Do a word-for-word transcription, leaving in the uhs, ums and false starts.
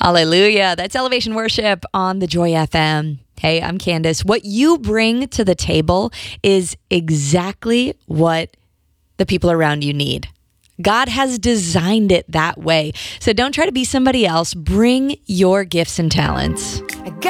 Hallelujah. That's Elevation Worship on the Joy F M. Hey, I'm Candace. What you bring to the table is exactly what the people around you need. God has designed it that way. So don't try to be somebody else. Bring your gifts and talents.